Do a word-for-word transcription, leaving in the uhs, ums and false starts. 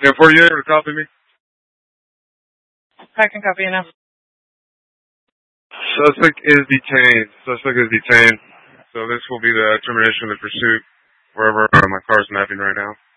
Yeah, for you able to copy me? I can copy you now. Suspect is detained. Suspect is detained. So this will be the termination of the pursuit wherever uh, my car is mapping right now.